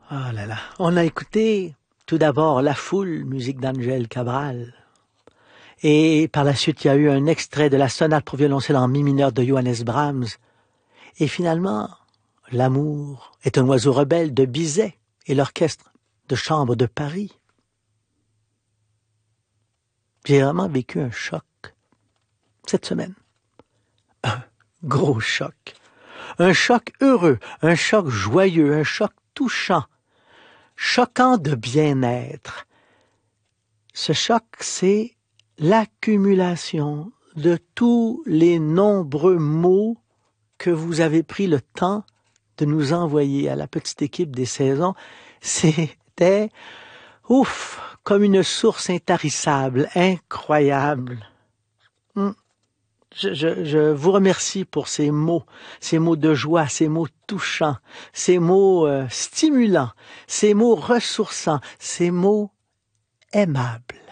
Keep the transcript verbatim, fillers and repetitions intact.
Oh là là. On a écouté tout d'abord La Foule, musique d'Angel Cabral. Et par la suite, il y a eu un extrait de la sonate pour violoncelle en mi mineur de Johannes Brahms. Et finalement, L'amour est un oiseau rebelle de Bizet et l'orchestre de chambre de Paris. J'ai vraiment vécu un choc cette semaine. Un gros choc. Un choc heureux, un choc joyeux, un choc touchant, choquant de bien-être. Ce choc, c'est l'accumulation de tous les nombreux mots que vous avez pris le temps de nous envoyer à la petite équipe des saisons. C'était, ouf, comme une source intarissable, incroyable. Hum. Je, je, je vous remercie pour ces mots, ces mots de joie, ces mots touchants, ces mots euh, stimulants, ces mots ressourçants, ces mots aimables.